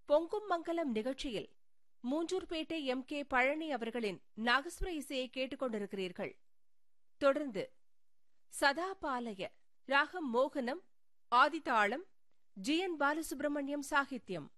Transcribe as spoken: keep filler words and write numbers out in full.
பொங்கும் மங்கலம் நிகழ்ச்சியில் மூஞ்சூர்பேட்டை M K Palani அவர்களின் நாகஸ்வர இசையை கேட்டுக் கொண்டிருக்கிறீர்கள். தொடர்ந்து சதாபாலய ராகம் மோகனம், ஆதிதாளம், ஜி என் பாலசுப்ரமணியம் சாகித்யம்.